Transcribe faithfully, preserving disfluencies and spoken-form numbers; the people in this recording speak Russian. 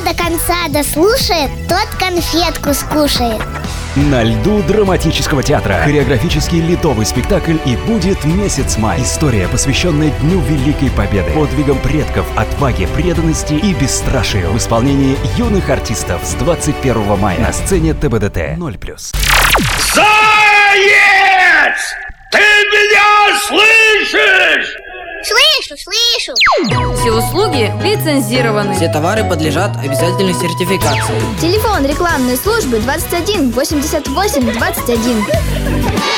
до конца дослушает, тот конфетку скушает. На льду драматического театра. Хореографический ледовый спектакль «И будет месяц май». История, посвященная Дню Великой Победы, подвигам предков, отваге, преданности и бесстрашию. В исполнении юных артистов с двадцать первого мая на сцене ТБДТ ноль плюс. Заяц! Ты меня слышишь? Слышу, слышу. Все услуги лицензированы. Все товары подлежат обязательной сертификации. Телефон рекламной службы двадцать один восемьдесят восемь двадцать один.